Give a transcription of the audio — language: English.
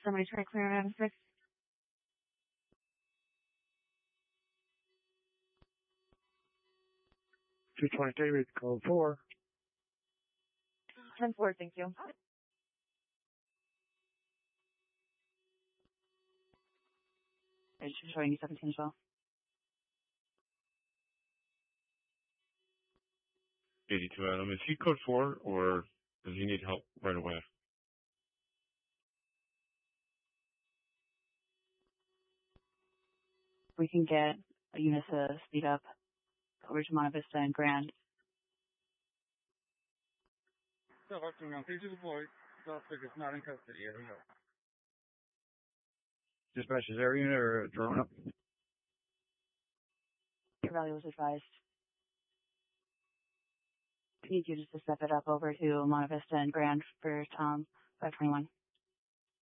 somebody try to clear out 6. 220 David, code 4. 10-4, thank you. Showing you 17 as well. 82 Adam, is he code 4 or does he need help right away? We can get a unit to speed up over to Monte Vista and Grand. Please deploy. Suspect is not in custody. Here we go. Dispatch, is there a unit or a drone up? Your value was advised. I need you just to step it up over to Monte Vista and Grand for Tom 521.